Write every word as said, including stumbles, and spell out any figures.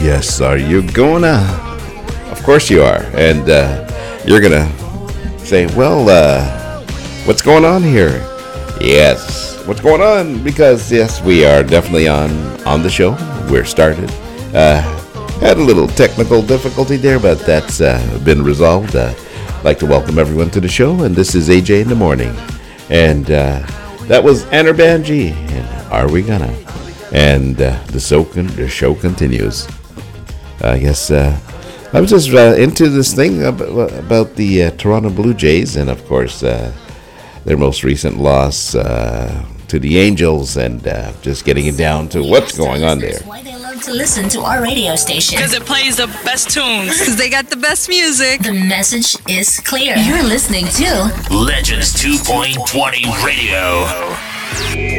Yes, are you gonna? Of course you are. And uh, you're gonna say, well, uh, what's going on here? Yes, what's going on? Because, yes, we are definitely on, on the show. We're started. Uh, had a little technical difficulty there, but that's uh, been resolved. Uh, I'd like to welcome everyone to the show, and this is A J in the Morning. And uh, that was Anerbanji, and Are We Gonna? And uh, the, so con- the show continues. I guess uh, I was just uh, into this thing about, about the uh, Toronto Blue Jays, and of course uh, their most recent loss uh, to the Angels, and uh, just getting it down to what's going on there. Why they love to listen to our radio station. Because it plays the best tunes. Because they got the best music. The message is clear. You're listening to Legends two point twenty Radio.